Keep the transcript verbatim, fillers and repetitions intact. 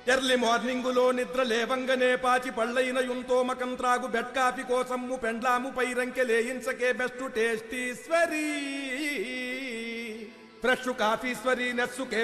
early మార్నింగులో నిద్ర లేవంగనే పాచి పళ్ళైన యుంతోమకం త్రాగు బెడ్ కాఫీ కోసము పెండ్లాము పైరంకె లేయించకే బెస్ట్ టేస్టీశ్వరీ ఫ్రెష్ కాఫీశ్వరీ నెస్సుకే